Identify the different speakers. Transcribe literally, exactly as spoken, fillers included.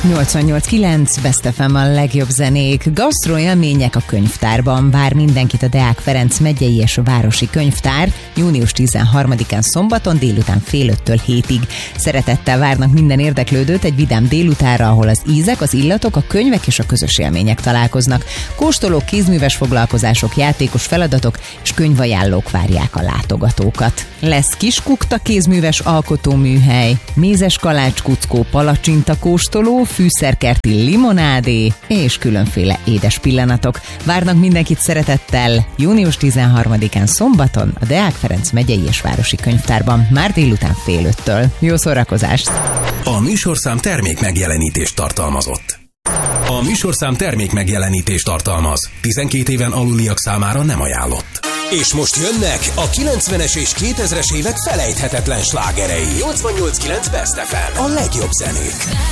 Speaker 1: nyolcvannyolc kilenc Best ef em a legjobb zenék, gasztroélmények a könyvtárban. Vár mindenkit a Deák Ferenc megyei és városi könyvtár június tizenharmadikán szombaton délután fél öttől hétig. Szeretettel várnak minden érdeklődőt egy vidám délutánra, ahol az ízek, az illatok, a könyvek és a közös élmények találkoznak. Kóstolók, kézműves foglalkozások, játékos feladatok és könyvajánlók várják a látogatókat. Lesz kiskukta kézműves alkotóműhely, mézes kalácskuckó, palacsinta kóstoló, fűszerkerti limonádé és különféle édes pillanatok. Várnak mindenkit szeretettel június tizenharmadikán szombaton a Deák Ferenc megyei és városi könyvtárban már délután fél öttől. Jó szórakozást!
Speaker 2: A műsorszám termék megjelenítést tartalmazott. A műsorszám termék megjelenítést tartalmaz. tizenkét éven aluliak számára nem ajánlott. És most jönnek a kilencvenes és kétezres évek felejthetetlen slágerei. nyolcvannyolc kilenc Best ef em. A legjobb zenék.